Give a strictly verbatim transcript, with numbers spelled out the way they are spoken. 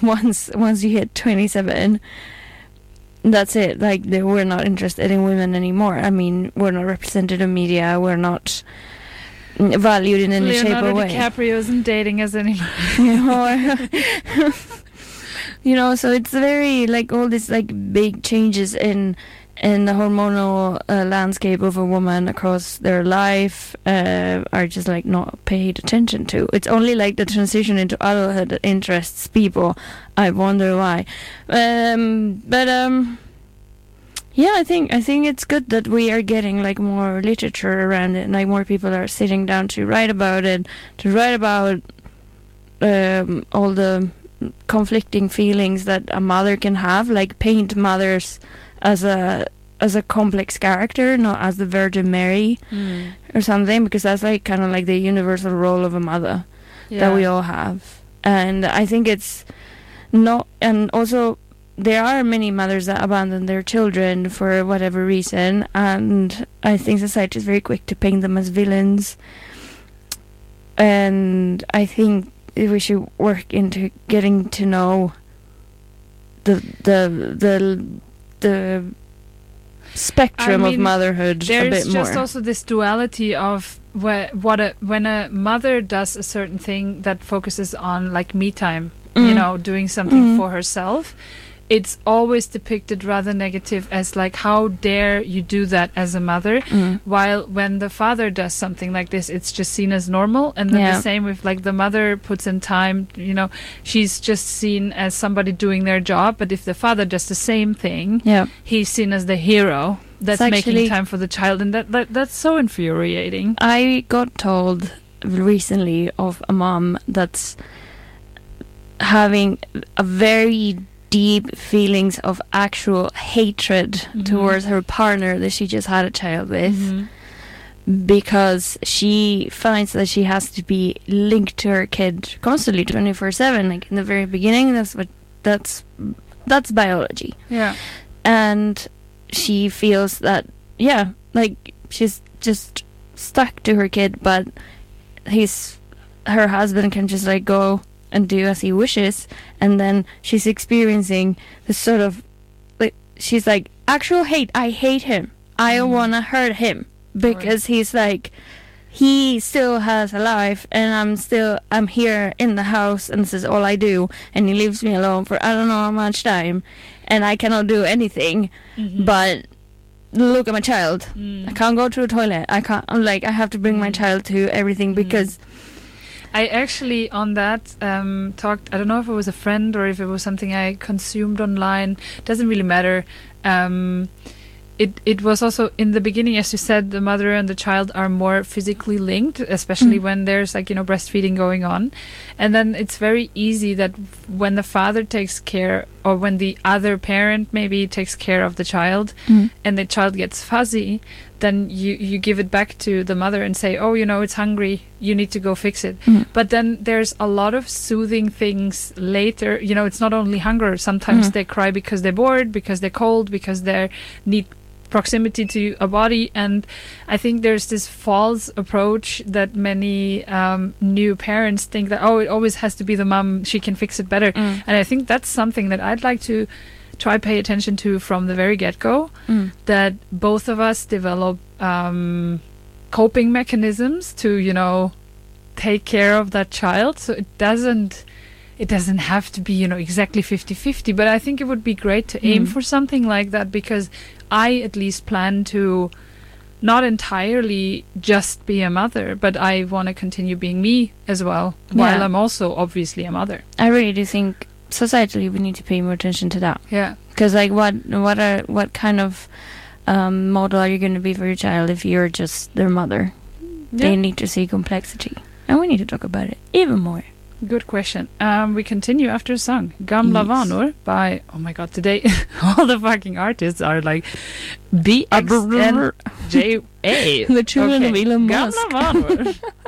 once once you hit twenty-seven, that's it. Like, they, we're not interested in women anymore. I mean, we're not represented in media. We're not valued in any Leonardo shape or way. DiCaprio isn't dating us anymore. You know, you know, so it's very, like, all these, like, big changes in in the hormonal uh, landscape of a woman across their life uh, are just, like, not paid attention to. It's only, like, the transition into adulthood that interests people. I wonder why. Um, but, um... yeah, I think I think it's good that we are getting, like, more literature around it, and, like, more people are sitting down to write about it, to write about um, all the conflicting feelings that a mother can have, like, paint mothers as a as a complex character, not as the Virgin Mary Mm. or something, because that's, like, kind of like the universal role of a mother Yeah. that we all have. And I think it's not, and also there are many mothers that abandon their children for whatever reason, and I think society is very quick to paint them as villains. And I think we should work into getting to know the the the the spectrum I of mean, motherhood a There's bit just more. also this duality of where, what a, when a mother does a certain thing that focuses on, like, me time, you Mm. know, doing something Mm. for herself, it's always depicted rather negative as, like, how dare you do that as a mother, Mm. while when the father does something like this, it's just seen as normal. And then Yeah. the same with, like, the mother puts in time, you know, she's just seen as somebody doing their job. But if the father does the same thing, Yeah. he's seen as the hero that's It's making actually- time for the child, and that, that that's so infuriating. I got told recently of a mom that's having a very deep feelings of actual hatred Mhm. towards her partner that she just had a child with, Mhm. because she finds that she has to be linked to her kid constantly twenty-four seven. Like, in the very beginning, that's what that's that's biology. Yeah. And she feels that, yeah, like, she's just stuck to her kid, but he's her husband can just, like, go and do as he wishes, and then she's experiencing this sort of, like, she's like, actual hate. I hate him. I Mm. want to hurt him because he's like, he still has a life, and I'm still, I'm here in the house, and this is all I do, and he leaves me alone for I don't know how much time, and I cannot do anything Mhm. but look at my child. Mm. I can't go to the toilet. I can't, I'm like, I have to bring my Mm. child to everything Mm. because I actually, on that, um, talked, I don't know if it was a friend or if it was something I consumed online, doesn't really matter. Um, it it was also, in the beginning, as you said, the mother and the child are more physically linked, especially Mm. when there's, like, you know, breastfeeding going on. And then it's very easy that when the father takes care, or when the other parent maybe takes care of the child, Mm. and the child gets fuzzy, then you, you give it back to the mother and say, oh, you know, it's hungry, you need to go fix it. Mm. But then there's a lot of soothing things later. You know, it's not only hunger. Sometimes Mhm. they cry because they're bored, because they're cold, because they need proximity to a body. And I think there's this false approach that many um, new parents think that, oh, it always has to be the mom, she can fix it better. Mm. And I think that's something that I'd like to try pay attention to from the very get-go, Mm. that both of us develop um, coping mechanisms to, you know, take care of that child. So it doesn't it doesn't have to be, you know, exactly fifty-fifty, but I think it would be great to aim Mm. for something like that, because I at least plan to not entirely just be a mother, but I want to continue being me as well, while Yeah. I'm also obviously a mother. I really do think societally we need to pay more attention to that, Yeah. because, like, what what are what kind of um, model are you going to be for your child if you're just their mother? They Yeah. need to see complexity, and we need to talk about it even more. Good question. Um, we continue after a song. Gamla Yes. vanor by, oh my god, today all the fucking artists are like B X N J A. The children of Elon Musk. Gamla vanor.